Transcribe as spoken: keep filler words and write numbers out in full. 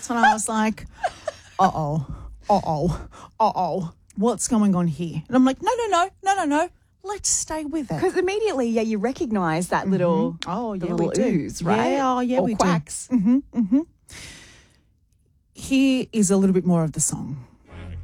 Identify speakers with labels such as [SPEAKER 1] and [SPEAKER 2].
[SPEAKER 1] That's when I was like, uh-oh, uh-oh, uh-oh, what's going on here? And I'm like, no, no, no, no, no, no. Let's stay with it.
[SPEAKER 2] Because immediately, yeah, you recognise that little,
[SPEAKER 1] mm-hmm. oh, yeah,
[SPEAKER 2] little
[SPEAKER 1] we do.
[SPEAKER 2] ooze, right?
[SPEAKER 1] Yeah, oh, yeah,
[SPEAKER 2] or
[SPEAKER 1] we
[SPEAKER 2] quacks.
[SPEAKER 1] do. Mm-hmm, mm-hmm. Here is a little bit more of the song.